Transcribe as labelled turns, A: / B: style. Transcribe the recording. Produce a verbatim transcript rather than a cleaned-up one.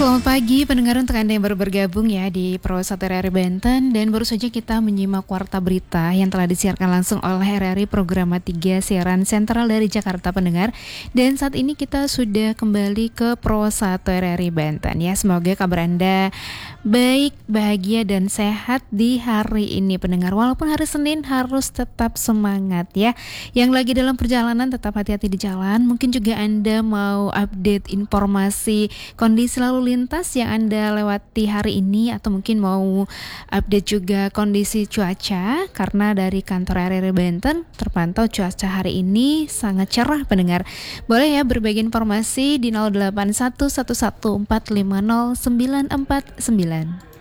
A: Selamat pagi pendengar untuk Anda yang baru bergabung ya di Pro satu R R I Banten. Dan baru saja kita menyimak Warta Berita yang telah disiarkan langsung oleh R R I Programa tiga Siaran Sentral dari Jakarta pendengar. Dan saat ini kita sudah kembali ke Pro satu R R I Banten ya. Semoga kabar Anda baik, bahagia dan sehat di hari ini pendengar. Walaupun hari Senin harus tetap semangat ya. Yang lagi dalam perjalanan tetap hati-hati di jalan. Mungkin juga Anda mau update informasi kondisi lalu lintas yang Anda lewati hari ini, atau mungkin mau update juga kondisi cuaca, karena dari kantor R R I Banten terpantau cuaca hari ini sangat cerah pendengar. Boleh ya berbagi informasi di nol delapan satu satu satu empat lima nol sembilan empat sembilan.